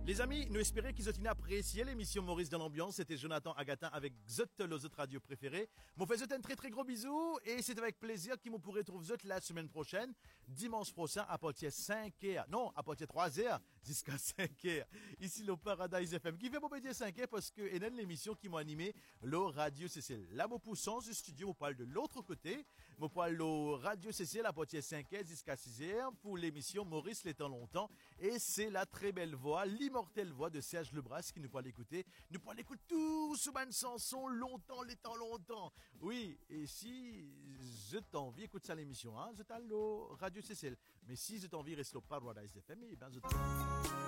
Les amis, nous espérons qu'ils ont apprécié l'émission Maurice dans l'ambiance. C'était Jonathan Agatin avec Zot, les autres radios préférés. M'on fait un très très gros bisou et c'est avec plaisir qu'ils m'ont pourrez trouver Zot la semaine prochaine, dimanche prochain à partir 5h. Non, à partir 3h jusqu'à 5h. Ici le Paradise FM. Qui fait pour dire 5h parce que et l'émission qui m'a animé, le Radio CC. Là, mon poussant du studio, on parle de l'autre côté. Mon parle le Radio CC à partir 5h jusqu'à 6h pour l'émission Maurice les temps longtemps. Et c'est la très belle voix, l'immortelle voix de Serge Lebras qui nous parle écouter. Nous parle écouter tout ce ban chanson longtemps, les temps longtemps. Oui, et si je t'envie, écoute ça l'émission, hein, je t'en le Radio CC. Mais si je t'envie, reste au Paradise FM, et ben je t'envie.